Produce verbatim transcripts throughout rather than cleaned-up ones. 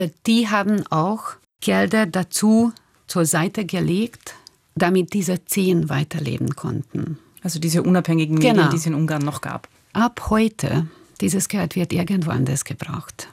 Die haben auch Gelder dazu zur Seite gelegt, damit diese zehn weiterleben konnten. Also diese unabhängigen Medien, genau. die es in Ungarn noch gab. Ab heute, dieses Geld wird irgendwo anders gebraucht.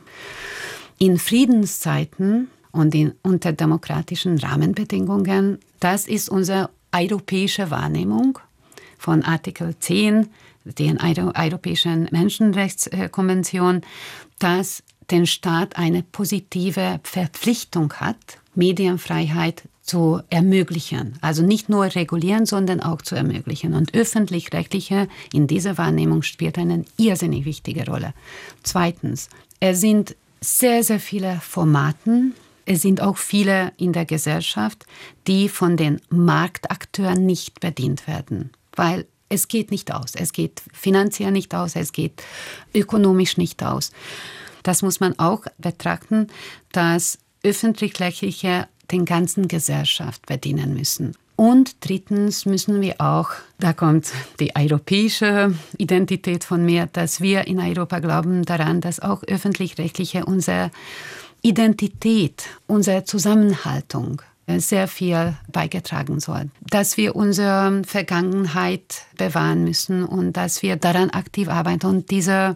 In Friedenszeiten und in, unter demokratischen Rahmenbedingungen, das ist unsere europäische Wahrnehmung von Artikel zehn, der Euro- Europäischen Menschenrechtskonvention, dass der Staat eine positive Verpflichtung hat, Medienfreiheit zu ermöglichen. Also nicht nur regulieren, sondern auch zu ermöglichen. Und öffentlich-rechtliche in dieser Wahrnehmung spielt eine irrsinnig wichtige Rolle. Zweitens, es sind sehr, sehr viele Formaten, es sind auch viele in der Gesellschaft, die von den Marktakteuren nicht bedient werden, weil es geht nicht aus. Es geht finanziell nicht aus, es geht ökonomisch nicht aus. Das muss man auch betrachten, dass öffentlich-rechtliche den ganzen Gesellschaft bedienen müssen. Und drittens müssen wir auch, da kommt die europäische Identität von mir, dass wir in Europa glauben daran, dass auch öffentlich-rechtliche unsere Identität, unsere Zusammenhaltung sehr viel beigetragen soll. Dass wir unsere Vergangenheit bewahren müssen und dass wir daran aktiv arbeiten und diese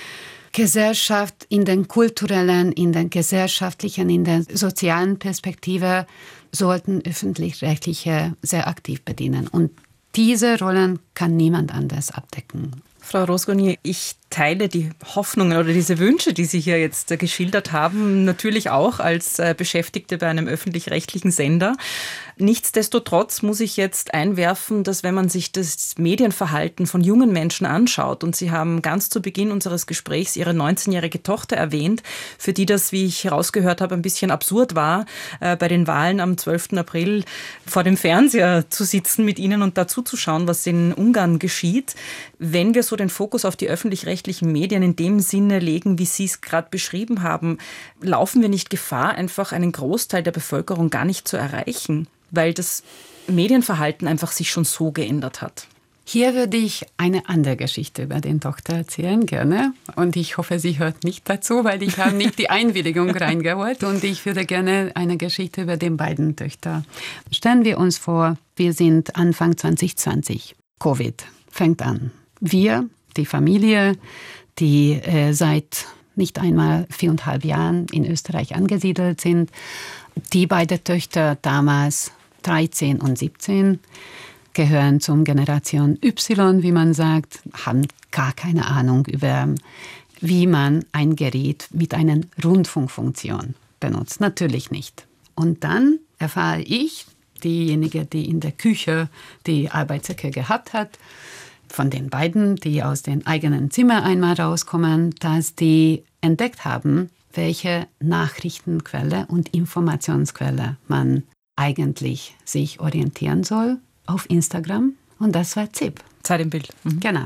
Gesellschaft in den kulturellen, in den gesellschaftlichen, in der sozialen Perspektive sollten öffentlich-rechtliche sehr aktiv bedienen. Und diese Rollen kann niemand anders abdecken. Frau Rozgonyi, ich teile die Hoffnungen oder diese Wünsche, die Sie hier jetzt geschildert haben, natürlich auch als Beschäftigte bei einem öffentlich-rechtlichen Sender. Nichtsdestotrotz muss ich jetzt einwerfen, dass wenn man sich das Medienverhalten von jungen Menschen anschaut, und Sie haben ganz zu Beginn unseres Gesprächs Ihre neunzehnjährige Tochter erwähnt, für die das, wie ich herausgehört habe, ein bisschen absurd war, bei den Wahlen am zwölften April vor dem Fernseher zu sitzen mit Ihnen und dazu zu schauen, was in Ungarn geschieht. Wenn wir so den Fokus auf die öffentlich-rechtlichen Medien in dem Sinne legen, wie Sie es gerade beschrieben haben, laufen wir nicht Gefahr, einfach einen Großteil der Bevölkerung gar nicht zu erreichen, weil das Medienverhalten einfach sich schon so geändert hat? Hier würde ich eine andere Geschichte über den Tochter erzählen, gerne. Und ich hoffe, sie hört nicht dazu, weil ich habe nicht die Einwilligung reingeholt. Und ich würde gerne eine Geschichte über die beiden Töchter. Stellen wir uns vor, wir sind Anfang zwanzig zwanzig. Covid fängt an. Wir, die Familie, die äh, seit nicht einmal viereinhalb Jahren in Österreich angesiedelt sind, die beiden Töchter damals dreizehn und siebzehn, gehören zum Generation Y, wie man sagt, haben gar keine Ahnung über, wie man ein Gerät mit einer Rundfunkfunktion benutzt. Natürlich nicht. Und dann erfahre ich, diejenige, die in der Küche die Arbeitsecke gehabt hat, von den beiden, die aus dem eigenen Zimmer einmal rauskommen, dass die entdeckt haben, welche Nachrichtenquelle und Informationsquelle man eigentlich sich orientieren soll auf Instagram. Und das war Z I P. Zeit im Bild. Mhm. Genau.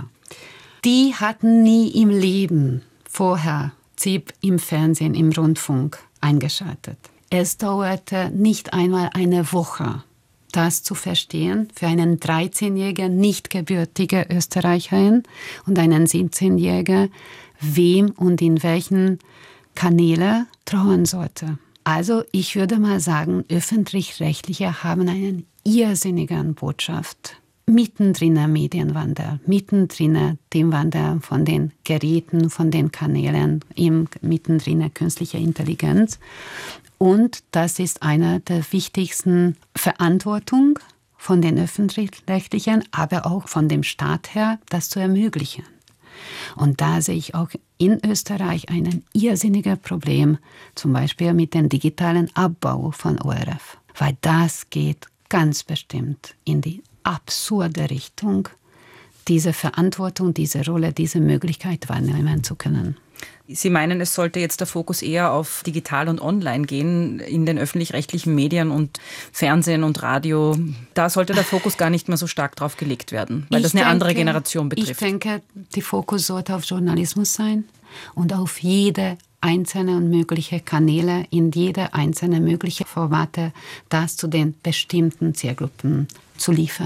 Die hatten nie im Leben vorher Z I P im Fernsehen, im Rundfunk eingeschaltet. Es dauerte nicht einmal eine Woche, das zu verstehen für einen dreizehnjährigen, nicht gebürtige Österreicherin und einen siebzehnjährigen, wem und in welchen Kanäle trauen sollte. Also ich würde mal sagen, öffentlich-rechtliche haben einen irrsinnigen Botschaft. Mittendrin Medienwandel, mittendrin dem Wandel von den Geräten, von den Kanälen, im mittendrin künstliche Intelligenz. Und das ist eine der wichtigsten Verantwortungen von den Öffentlich-Rechtlichen, aber auch von dem Staat her, das zu ermöglichen. Und da sehe ich auch in Österreich ein irrsinniges Problem, zum Beispiel mit dem digitalen Abbau von O R F. Weil das geht ganz bestimmt in die absurde Richtung, diese Verantwortung, diese Rolle, diese Möglichkeit wahrnehmen zu können. Sie meinen, es sollte jetzt der Fokus eher auf digital und online gehen, in den öffentlich-rechtlichen Medien und Fernsehen und Radio. Da sollte der Fokus gar nicht mehr so stark drauf gelegt werden, weil ich das eine denke, andere Generation betrifft. Ich denke, der Fokus sollte auf Journalismus sein und auf jede einzelne und mögliche Kanäle, in jede einzelne mögliche Formate, das zu den bestimmten Zielgruppen zu liefern.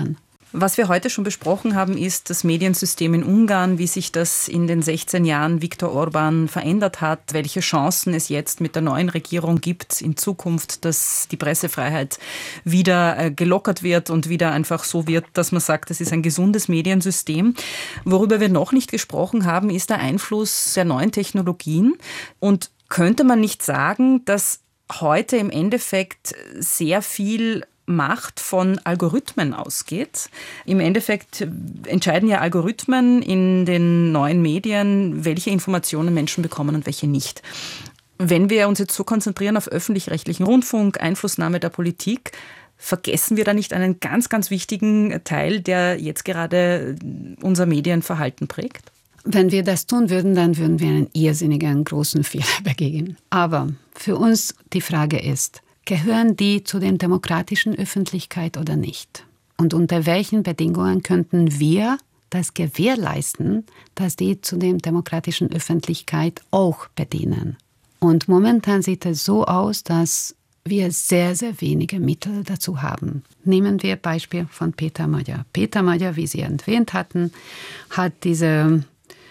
Was wir heute schon besprochen haben, ist das Mediensystem in Ungarn, wie sich das in den sechzehn Jahren Viktor Orbán verändert hat, welche Chancen es jetzt mit der neuen Regierung gibt in Zukunft, dass die Pressefreiheit wieder gelockert wird und wieder einfach so wird, dass man sagt, das ist ein gesundes Mediensystem. Worüber wir noch nicht gesprochen haben, ist der Einfluss der neuen Technologien. Und könnte man nicht sagen, dass heute im Endeffekt sehr viel Macht von Algorithmen ausgeht. Im Endeffekt entscheiden ja Algorithmen in den neuen Medien, welche Informationen Menschen bekommen und welche nicht. Wenn wir uns jetzt so konzentrieren auf öffentlich-rechtlichen Rundfunk, Einflussnahme der Politik, vergessen wir da nicht einen ganz, ganz wichtigen Teil, der jetzt gerade unser Medienverhalten prägt? Wenn wir das tun würden, dann würden wir einen irrsinnigen großen Fehler begehen. Aber für uns die Frage ist, gehören die zu der demokratischen Öffentlichkeit oder nicht? Und unter welchen Bedingungen könnten wir das gewährleisten, dass die zu der demokratischen Öffentlichkeit auch bedienen? Und momentan sieht es so aus, dass wir sehr, sehr wenige Mittel dazu haben. Nehmen wir Beispiel von Peter Magyar. Peter Magyar, wie Sie erwähnt hatten, hat diesen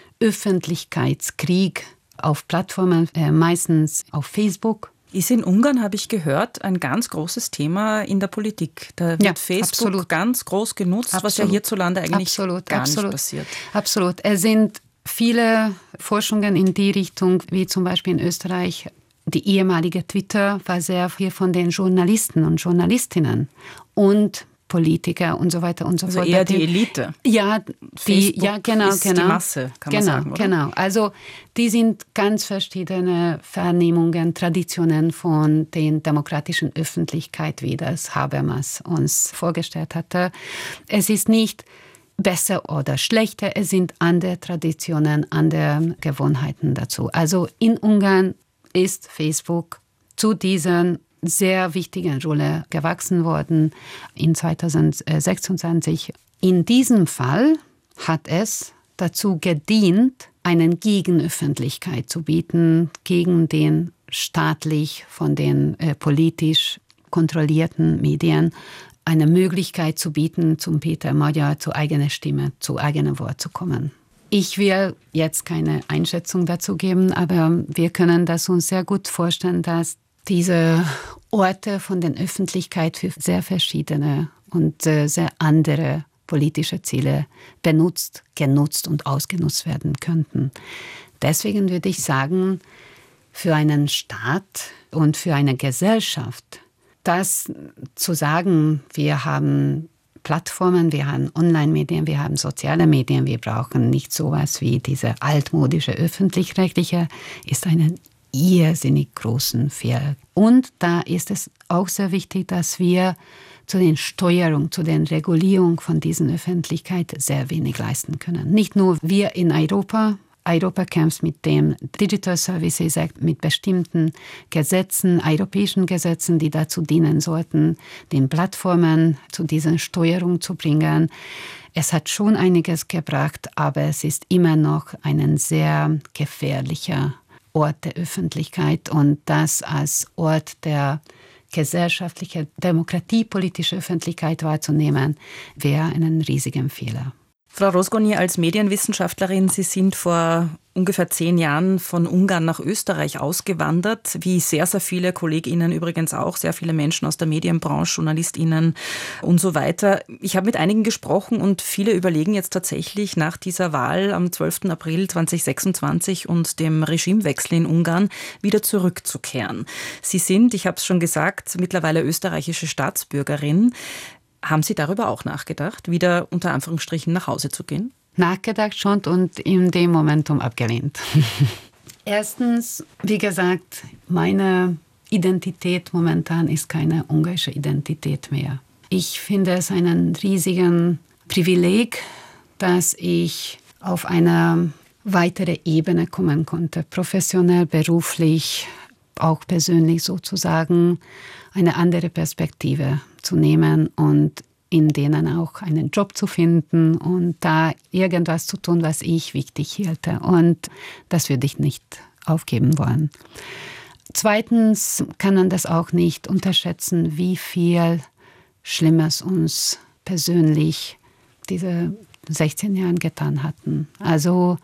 Öffentlichkeitskrieg auf Plattformen, äh, meistens auf Facebook. Ist in Ungarn, habe ich gehört, ein ganz großes Thema in der Politik. Da wird ja, Facebook absolut. ganz groß genutzt, absolut. was ja hierzulande eigentlich absolut, gar absolut. nicht passiert. Absolut. Es sind viele Forschungen in die Richtung, wie zum Beispiel in Österreich. Die ehemalige Twitter war sehr viel von den Journalisten und Journalistinnen und Politiker und so weiter und so also fort. Eher die Elite. Ja, die, ja genau, ist genau. die Masse, kann genau, man sagen, oder? Genau, also die sind ganz verschiedene Vernehmungen, Traditionen von der demokratischen Öffentlichkeit, wie das Habermas uns vorgestellt hatte. Es ist nicht besser oder schlechter, es sind andere Traditionen, andere Gewohnheiten dazu. Also in Ungarn ist Facebook zu diesen sehr wichtigen Rolle gewachsen worden in zweitausendsechsundzwanzig. In diesem Fall hat es dazu gedient, eine Gegenöffentlichkeit zu bieten gegen den staatlich von den äh, politisch kontrollierten Medien, eine Möglichkeit zu bieten, zum Peter Magyar zu eigener Stimme, zu eigenem Wort zu kommen. Ich will jetzt keine Einschätzung dazu geben, aber wir können das uns sehr gut vorstellen, dass diese Orte von der Öffentlichkeit für sehr verschiedene und sehr andere politische Ziele benutzt, genutzt und ausgenutzt werden könnten. Deswegen würde ich sagen, für einen Staat und für eine Gesellschaft, das zu sagen, wir haben Plattformen, wir haben Online-Medien, wir haben soziale Medien, wir brauchen nicht sowas wie diese altmodische öffentlich-rechtliche, ist eine irrsinnig großen Fehler. Und da ist es auch sehr wichtig, dass wir zu den Steuerung, zu den Regulierung von diesen Öffentlichkeit sehr wenig leisten können. Nicht nur wir in Europa. Europa kämpft mit dem Digital Services Act, mit bestimmten Gesetzen, europäischen Gesetzen, die dazu dienen sollten, den Plattformen zu dieser Steuerung zu bringen. Es hat schon einiges gebracht, aber es ist immer noch ein sehr gefährlicher Ort der Öffentlichkeit und das als Ort der gesellschaftlichen, demokratiepolitischen Öffentlichkeit wahrzunehmen, wäre ein riesiger Fehler. Frau Rozgonyi, als Medienwissenschaftlerin, Sie sind vor ungefähr zehn Jahren von Ungarn nach Österreich ausgewandert, wie sehr, sehr viele KollegInnen übrigens auch, sehr viele Menschen aus der Medienbranche, JournalistInnen und so weiter. Ich habe mit einigen gesprochen und viele überlegen jetzt tatsächlich nach dieser Wahl am zwölften April zweitausendsechsundzwanzig und dem Regimewechsel in Ungarn wieder zurückzukehren. Sie sind, ich habe es schon gesagt, mittlerweile österreichische Staatsbürgerin. Haben Sie darüber auch nachgedacht, wieder unter Anführungsstrichen nach Hause zu gehen? Nachgedacht schon und in dem Momentum abgelehnt. Erstens, wie gesagt, meine Identität momentan ist keine ungarische Identität mehr. Ich finde es einen riesigen Privileg, dass ich auf eine weitere Ebene kommen konnte, professionell, beruflich, auch persönlich sozusagen, eine andere Perspektive zu nehmen und in denen auch einen Job zu finden und da irgendwas zu tun, was ich wichtig hielte. Und das würde ich nicht aufgeben wollen. Zweitens kann man das auch nicht unterschätzen, wie viel Schlimmes uns persönlich diese sechzehn Jahre getan hatten. Also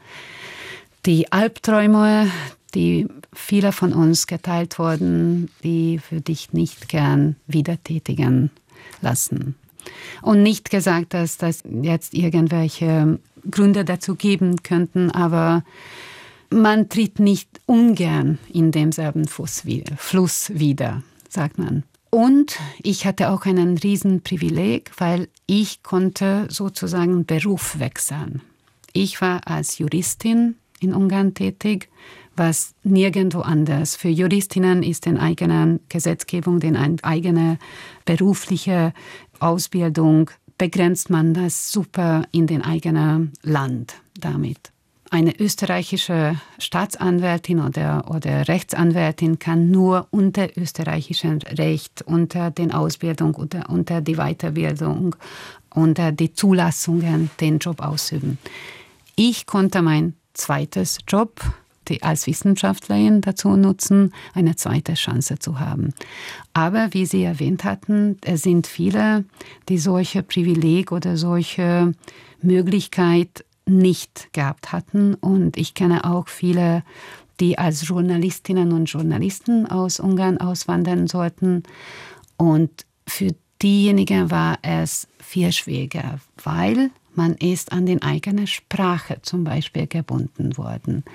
die Albträume, die viele von uns geteilt wurden, die würde ich nicht gern wieder tätigen lassen. Und nicht gesagt, dass das jetzt irgendwelche Gründe dazu geben könnten, aber man tritt nicht ungern in demselben Fluss wieder, sagt man. Und ich hatte auch einen Riesenprivileg, weil ich konnte sozusagen Beruf wechseln. Ich war als Juristin in Ungarn tätig, was nirgendwo anders. Für Juristinnen ist eine eigene Gesetzgebung, eine eigene berufliche Ausbildung, begrenzt man das super in den eigenen Land damit. Eine österreichische Staatsanwältin oder, oder Rechtsanwältin kann nur unter österreichischem Recht, unter den Ausbildung, unter, unter die Weiterbildung, unter die Zulassungen den Job ausüben. Ich konnte mein zweites Job, die als Wissenschaftlerin dazu nutzen, eine zweite Chance zu haben. Aber wie Sie erwähnt hatten, es sind viele, die solche Privileg oder solche Möglichkeit nicht gehabt hatten. Und ich kenne auch viele, die als Journalistinnen und Journalisten aus Ungarn auswandern sollten. Und für diejenigen war es viel schwieriger, weil man ist an die eigene Sprache zum Beispiel gebunden worden.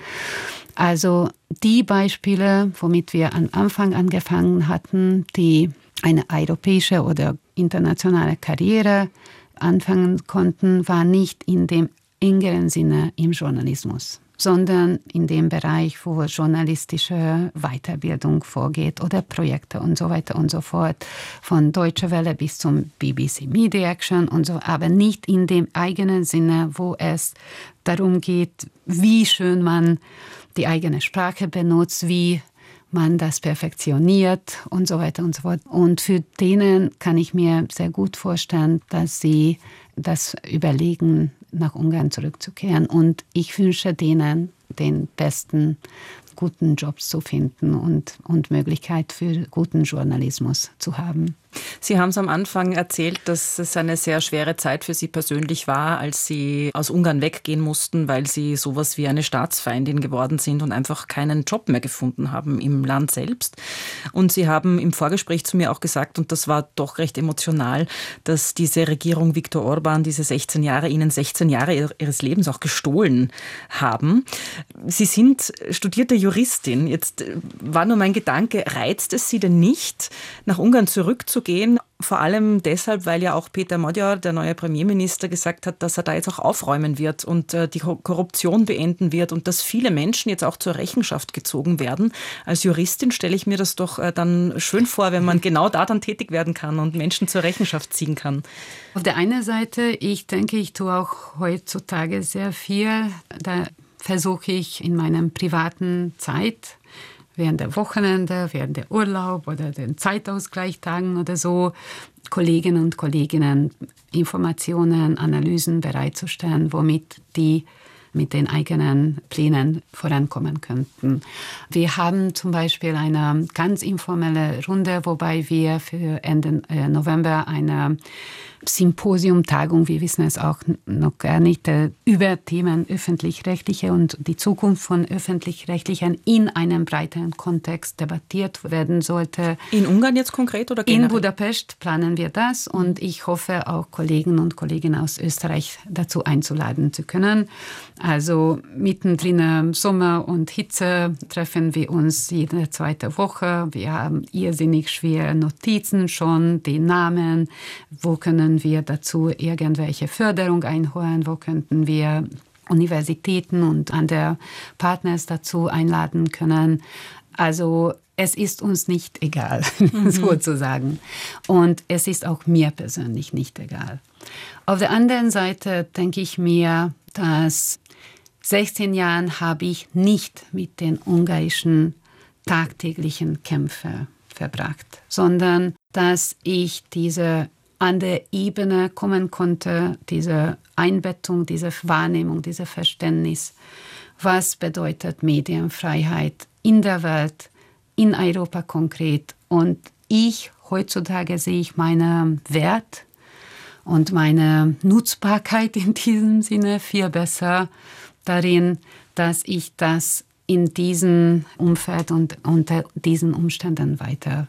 Also die Beispiele, womit wir am Anfang angefangen hatten, die eine europäische oder internationale Karriere anfangen konnten, war nicht in dem engeren Sinne im Journalismus, sondern in dem Bereich, wo journalistische Weiterbildung vorgeht oder Projekte und so weiter und so fort, von Deutsche Welle bis zum B B C Media Action und so, aber nicht in dem eigenen Sinne, wo es darum geht, wie schön man die eigene Sprache benutzt, wie man das perfektioniert und so weiter und so fort. Und für denen kann ich mir sehr gut vorstellen, dass sie das überlegen, nach Ungarn zurückzukehren. Und ich wünsche denen den besten, guten Jobs zu finden und, und Möglichkeit für guten Journalismus zu haben. Sie haben es am Anfang erzählt, dass es eine sehr schwere Zeit für Sie persönlich war, als Sie aus Ungarn weggehen mussten, weil Sie sowas wie eine Staatsfeindin geworden sind und einfach keinen Job mehr gefunden haben im Land selbst. Und Sie haben im Vorgespräch zu mir auch gesagt, und das war doch recht emotional, dass diese Regierung Viktor Orbán diese sechzehn Jahre, Ihnen sechzehn Jahre Ihres Lebens auch gestohlen haben. Sie sind studierte Juristin. Jetzt war nur mein Gedanke, reizt es Sie denn nicht, nach Ungarn zurückzugehen? Gehen, vor allem deshalb, weil ja auch Peter Magyar, der neue Premierminister, gesagt hat, dass er da jetzt auch aufräumen wird und äh, die Korruption beenden wird und dass viele Menschen jetzt auch zur Rechenschaft gezogen werden. Als Juristin stelle ich mir das doch äh, dann schön vor, wenn man genau da dann tätig werden kann und Menschen zur Rechenschaft ziehen kann. Auf der einen Seite, ich denke, ich tue auch heutzutage sehr viel. Da versuche ich in meiner privaten Zeit, während der Wochenende, während der Urlaub oder den Zeitausgleichstagen oder so, Kolleginnen und Kollegen Informationen, Analysen bereitzustellen, womit die mit den eigenen Plänen vorankommen könnten. Wir haben zum Beispiel eine ganz informelle Runde, wobei wir für Ende November eine Symposiumtagung, wir wissen es auch noch gar nicht, über Themen öffentlich-rechtliche und die Zukunft von öffentlich-rechtlichen in einem breiteren Kontext debattiert werden sollte. In Ungarn jetzt konkret oder generell? In Budapest planen wir das und ich hoffe auch Kollegen und Kolleginnen aus Österreich dazu einzuladen zu können. Also mittendrin im Sommer und Hitze treffen wir uns jede zweite Woche. Wir haben irrsinnig schwere Notizen schon, die Namen, wo können wir dazu irgendwelche Förderung einholen, wo könnten wir Universitäten und andere Partners dazu einladen können. Also es ist uns nicht egal, mhm. sozusagen. Und es ist auch mir persönlich nicht egal. Auf der anderen Seite denke ich mir, dass sechzehn Jahren habe ich nicht mit den ungarischen tagtäglichen Kämpfen verbracht, sondern dass ich diese an der Ebene kommen konnte, diese Einbettung, diese Wahrnehmung, dieses Verständnis, was bedeutet Medienfreiheit in der Welt, in Europa konkret. Und ich, heutzutage sehe ich meinen Wert und meine Nutzbarkeit in diesem Sinne viel besser darin, dass ich das in diesem Umfeld und unter diesen Umständen weiter